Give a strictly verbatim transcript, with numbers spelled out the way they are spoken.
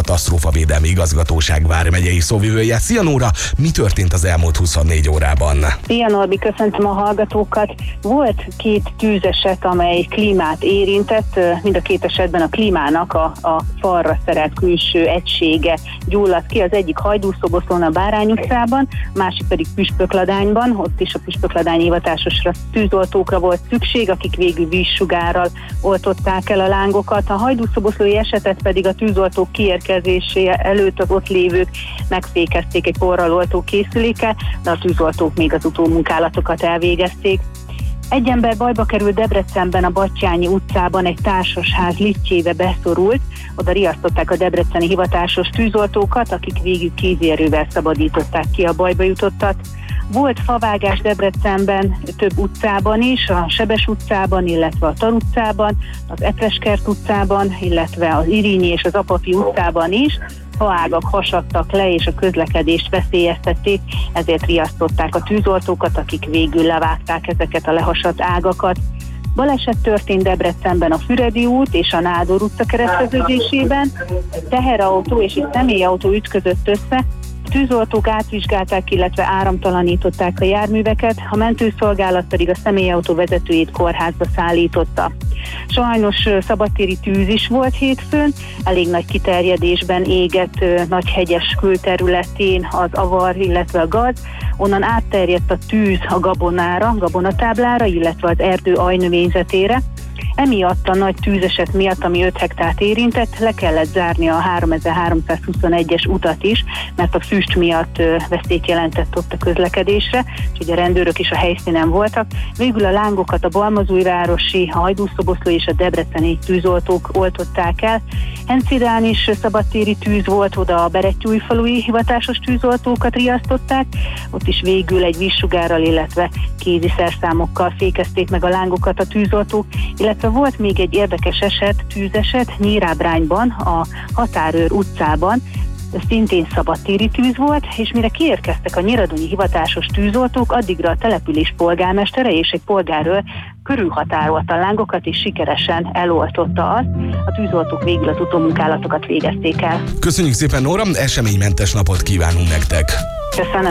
Katasztrófavédelmi Igazgatóság vármegyei szóvivője. Szia Nóra, mi történt az elmúlt huszonnégy órában? Szia Norbi, köszöntöm a hallgatókat. Volt két tűzeset, amely klímát érintett, mind a két esetben a klímának a, a falra szerelt külső egysége gyulladt ki. Az egyik Hajdúszoboszlón a Bárány utcában, a másik pedig Püspökladányban. Ott is a Püspökladányi hivatásosra, tűzoltókra volt szükség, akik végül vízsugárral oltották el a lángokat. A hajdúszoboszlói esetet pedig a tűzoltók kiérkezése előtt az ott lévők megfékezték egy porral oltó készülékkel, de a tűzoltók még az utómunkálatokat elvégezték. Egy ember bajba került Debrecenben, a Batthyány utcában, egy társasház liftjébe beszorult. Oda riasztották a debreceni hivatásos tűzoltókat, akik végül kézierővel szabadították ki a bajba jutottat. Volt favágás Debrecenben több utcában is, a Sebes utcában, illetve a Tar utcában, az Epreskert utcában, illetve az Irínyi és az Apafi utcában is. Faágak hasadtak le, és a közlekedést veszélyeztették, ezért riasztották a tűzoltókat, akik végül levágták ezeket a lehasadt ágakat. Baleset történt Debrecenben a Füredi út és a Nádor utca kereszteződésében. Teherautó és egy személyautó ütközött össze. A tűzoltók átvizsgálták, illetve áramtalanították a járműveket, a mentőszolgálat pedig a személyautó vezetőjét kórházba szállította. Sajnos szabadtéri tűz is volt hétfőn, elég nagy kiterjedésben égett Nagyhegyes külterületén az avar, illetve a gaz. Onnan átterjedt a tűz a gabonára, gabonatáblára, illetve az erdő ajnövényzetére. Emiatt a nagy tűzeset miatt, ami öt hektárt érintett, le kellett zárni a háromezer-háromszázhuszonegyes utat is, mert a füst miatt veszélyt jelentett ott a közlekedésre, úgyhogy a rendőrök is a helyszínen voltak. Végül a lángokat a balmazújvárosi, a hajdúszoboszlói és a debreceni tűzoltók oltották el. Hencidán is szabadtéri tűz volt, oda a berettyújfalui hivatásos tűzoltókat riasztották, ott is végül egy vízsugárral, illetve kézi szerszámokkal fékezték meg a lángokat a tűzoltók, illetve volt még egy érdekes eset, tűzeset Nyírábrányban, a Határőr utcában, szintén szabadtéri tűz volt, és mire kiérkeztek a nyíradonyi hivatásos tűzoltók, addigra a település polgármestere és egy polgárőr körülhatárolta a lángokat, és sikeresen eloltotta azt. A tűzoltók végül az utómunkálatokat végezték el. Köszönjük szépen, Nóra, eseménymentes napot kívánunk nektek! Köszönöm.